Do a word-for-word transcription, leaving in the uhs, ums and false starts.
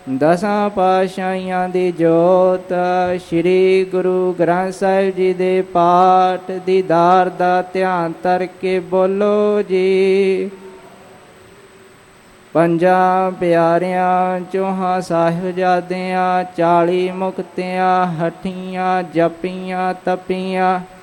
ਦਸਾਂ ਪਾਤਸ਼ਾਹੀਆਂ ਦੀ ਜੋਤ, ਸ਼੍ਰੀ ਗੁਰੂ ਗ੍ਰੰਥ ਸਾਹਿਬ ਜੀ ਦੇ ਪਾਠ ਦੀਦਾਰ ਦਾ ਧਿਆਨ ਧਰ ਕੇ ਬੋਲੋ ਜੀ। ਪੰਜਾਂ ਪਿਆਰਿਆਂ, ਚੌਹਾਂ ਸਾਹਿਬਜ਼ਾਦਿਆਂ, ਚਾਲੀ ਮੁਕਤਿਆਂ, ਹਠੀਆਂ, ਜਪੀਆਂ, ਤਪੀਆਂ,